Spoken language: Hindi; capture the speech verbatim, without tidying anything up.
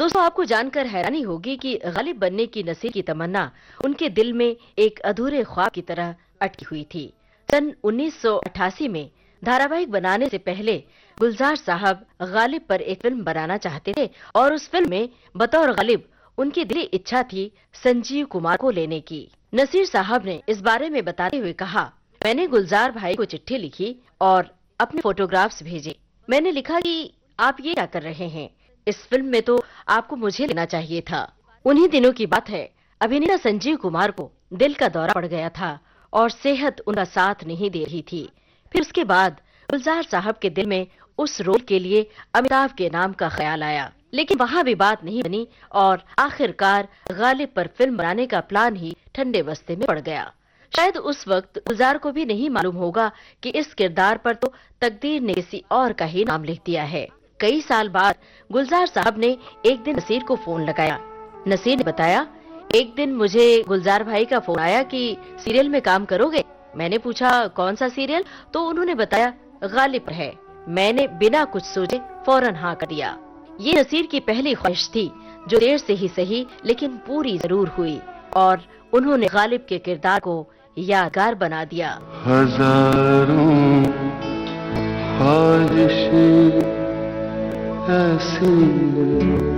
दोस्तों, आपको जानकर हैरानी होगी कि गालिब बनने की नसीर की तमन्ना उनके दिल में एक अधूरे ख्वाब की तरह अटकी हुई थी। सन उन्नीस सौ अट्ठासी में धारावाहिक बनाने से पहले गुलजार साहब गालिब पर एक फिल्म बनाना चाहते थे और उस फिल्म में बतौर गालिब उनकी दिली इच्छा थी संजीव कुमार को लेने की। नसीर साहब ने इस बारे में बताते हुए कहा, मैंने गुलजार भाई को चिट्ठी लिखी और अपने फोटोग्राफ्स भेजे। मैंने लिखा कि आप ये क्या कर रहे हैं, इस फिल्म में तो आपको मुझे लेना चाहिए था। उन्हीं दिनों की बात है, अभिनेता संजीव कुमार को दिल का दौरा पड़ गया था और सेहत उनका साथ नहीं दे रही थी। फिर उसके बाद गुलजार साहब के दिल में उस रोल के लिए अमिताभ के नाम का ख्याल आया, लेकिन वहां भी बात नहीं बनी और आखिरकार गालिब पर फिल्म बनाने का प्लान ही ठंडे बस्ते में पड़ गया। शायद उस वक्त गुलजार को भी नहीं मालूम होगा कि इस किरदार पर तो तकदीर ने किसी और का ही नाम लिख दिया है। कई साल बाद गुलजार साहब ने एक दिन नसीर को फोन लगाया। नसीर ने बताया, एक दिन मुझे गुलजार भाई का फोन आया कि सीरियल में काम करोगे। मैंने पूछा कौन सा सीरियल, तो उन्होंने बताया गालिब है। मैंने बिना कुछ सोचे फौरन हाँ कर दिया। ये नसीर की पहली ख्वाहिश थी जो देर से ही सही लेकिन पूरी जरूर हुई और उन्होंने गालिब के किरदार को यादगार बना दिया। हजारों ख्वाहिशें ऐसी